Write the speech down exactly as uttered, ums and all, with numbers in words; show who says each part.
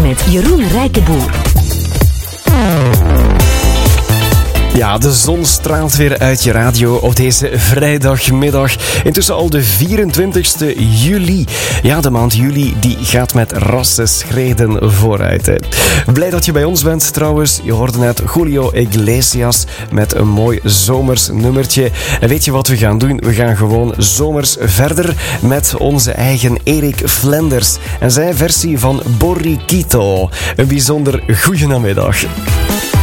Speaker 1: met Jeroen Rijkenboer.
Speaker 2: Ja, de zon straalt weer uit je radio op deze vrijdagmiddag. Intussen al de vierentwintigste juli. Ja, de maand juli die gaat met rassen schreden vooruit. Hè. Blij dat je bij ons bent trouwens. Je hoorde net Julio Iglesias met een mooi zomers nummertje. En weet je wat we gaan doen? We gaan gewoon zomers verder met onze eigen Erik Flanders. En zijn versie van Borriquito. Een bijzonder goeie namiddag.